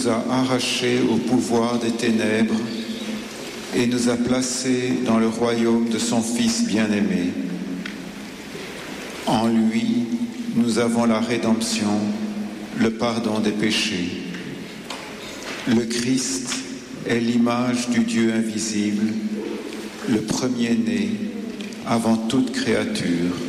nous a arrachés au pouvoir des ténèbres et nous a placés dans le royaume de son Fils bien-aimé. En lui, nous avons la rédemption, le pardon des péchés. Le Christ est l'image du Dieu invisible, le premier-né avant toute créature.